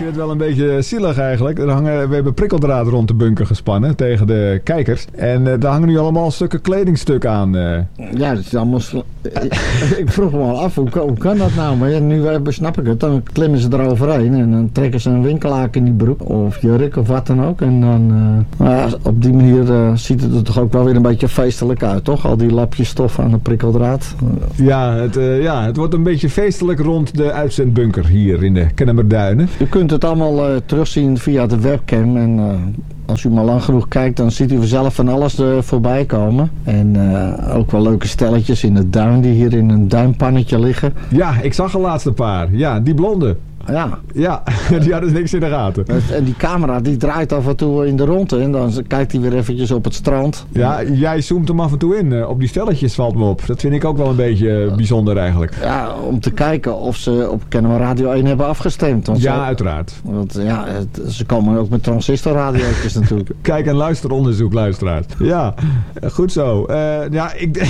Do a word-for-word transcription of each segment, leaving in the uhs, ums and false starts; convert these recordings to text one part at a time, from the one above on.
vind het wel een beetje zielig eigenlijk. Er hangen, we hebben prikkeldraad rond de bunker gespannen tegen de kijkers. En uh, daar hangen nu allemaal stukken kledingstuk aan. Uh. Ja, dat is allemaal... Sl- ik vroeg me al af, hoe, hoe kan dat nou? Maar ja, nu snap ik het. Dan klimmen ze eroverheen en dan trekken ze een winkelhaak in die broek. Of jurk of wat dan ook. En dan, uh, nou ja, op die manier uh, ziet het er toch ook wel weer een beetje feestelijk uit, toch? Al die lapjes stof aan de prikkeldraad. Ja, het, uh, ja, het wordt een beetje feestelijk rond de uitzendbunker hier in de Kennemerduinen. U kunt het allemaal uh, terugzien via de webcam. En uh, als u maar lang genoeg kijkt, dan ziet u vanzelf van alles er voorbij komen. En uh, ook wel leuke stelletjes in de duin die hier in een duinpannetje liggen. Ja, ik zag een laatste paar. Ja, die blonde. Ja. Ja, die hadden niks in de gaten. En die camera die draait af en toe in de rondte en dan kijkt hij weer eventjes op het strand. Ja, jij zoomt hem af en toe in. Op die stelletjes valt me op. Dat vind ik ook wel een beetje bijzonder eigenlijk. Ja, om te kijken of ze op Kennemer Radio één hebben afgestemd. Want ja, ze, uiteraard. Want ja, het, ze komen ook met transistorradio's natuurlijk. Kijk en luisteronderzoek, luisteraars. Ja, goed zo. Uh, ja, ik,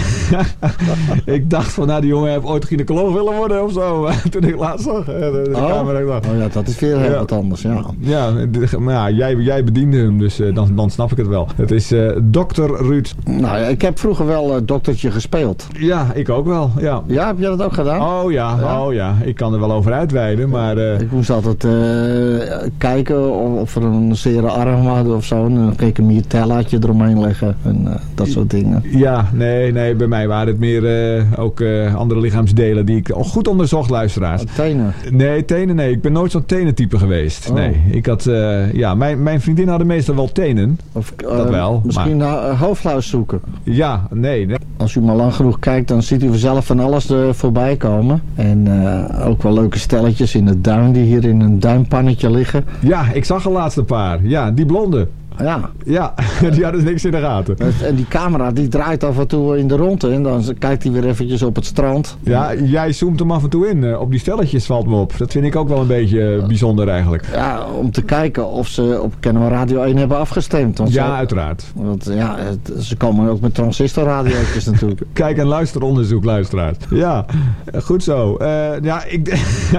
ik dacht van, nou, die jongen heeft ooit gynaecoloog willen worden of zo. Toen ik laatst zag. De, de oh. camera, ik dacht, oh ja, dat is weer heel ja. wat anders, ja. Ja, maar ja, jij, jij bediende hem, dus uh, dan, dan snap ik het wel. Het is uh, dokter Ruud. Nou ja, ik heb vroeger wel uh, doktertje gespeeld. Ja, ik ook wel, ja. Ja, heb jij dat ook gedaan? Oh ja, ja? oh ja. Ik kan er wel over uitweiden, maar... Uh... Ik moest altijd uh, kijken of er een zere arm hadden of zo. En dan keek ik een miertellaatje eromheen leggen en uh, dat soort dingen. Ja, nee, nee, bij mij waren het meer uh, ook uh, andere lichaamsdelen die ik al goed onderzocht, luisteraars. Tenen? Nee, tenen, nee. Ik ben nooit zo'n tenentype geweest. Oh. Nee, ik had... Uh, ja, mijn, mijn vriendin hadden meestal wel tenen. Of, uh, dat wel. Misschien maar... naar uh, hoofdluis zoeken. Ja, nee, nee. Als u maar lang genoeg kijkt, dan ziet u vanzelf van alles er voorbij komen. En uh, ook wel leuke stelletjes in de duin die hier in een duinpannetje liggen. Ja, ik zag een laatste paar. Ja, die blonde. Ja. Ja, die hadden niks in de gaten. En die camera die draait af en toe in de rondte en dan kijkt hij weer eventjes op het strand. Ja, jij zoomt hem af en toe in. Op die stelletjes valt me op. Dat vind ik ook wel een beetje bijzonder eigenlijk. Ja, om te kijken of ze op Kennemer Radio één hebben afgestemd. Want ja, ze, uiteraard. Want ja, het, ze komen ook met transistorradio's natuurlijk. Kijk en luisteronderzoek, luisteraars. Ja, goed zo. Uh, ja, ik,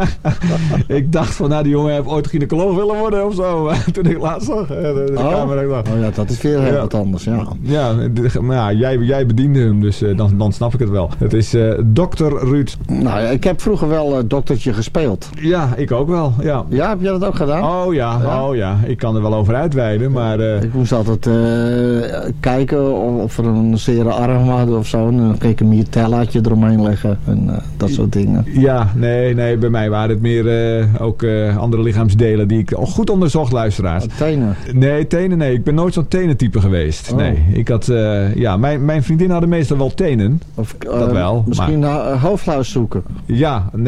ik dacht van, nou, die jongen heeft ooit gynaecoloog willen worden of zo. Toen ik laatst zag. De, de oh. Oh ja, dat is weer heel ja. wat anders, ja. Ja, maar ja, jij, jij bediende hem, dus uh, dan, dan snap ik het wel. Het is uh, dokter Ruud. Nou ja, ik heb vroeger wel uh, doktertje gespeeld. Ja, ik ook wel, ja. Ja, heb jij dat ook gedaan? Oh ja, ja? oh ja. Ik kan er wel over uitweiden, maar... Uh... Ik moest altijd uh, kijken of er een zere arm hadden of zo. En dan keek ik een miertellaatje eromheen leggen en uh, dat soort dingen. Ja, nee, nee. Bij mij waren het meer uh, ook uh, andere lichaamsdelen die ik al goed onderzocht, luisteraars. Tenen? Nee, tenen nee. Ik ben nooit zo'n tenentype geweest. Oh. Nee, ik had... Uh, ja, mijn, mijn vriendin hadden meestal wel tenen. Of, uh, dat wel. Misschien maar... naar uh, hoofdluis zoeken. Ja, nee.